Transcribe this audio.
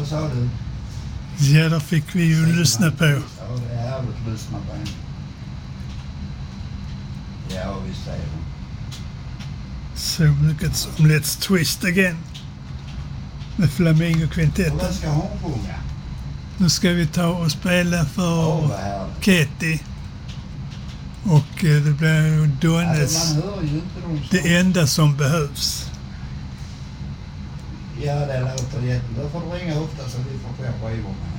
Vad sa du? Ja, där fick vi ju lyssna på. Ja, det är härligt att lyssna på en. Ja, visst är det. Så mycket som Let's Twist Again med Flamingo-kvintetten. Vad ska hon sjunga? Nu ska vi ta och spela för Vad härligt. Katie. Och det blir Donnes Man hör ju inte dem. Det enda som behövs. Ja, det låter jättebra. Då får du ringa ofta så vi får fler skivor med.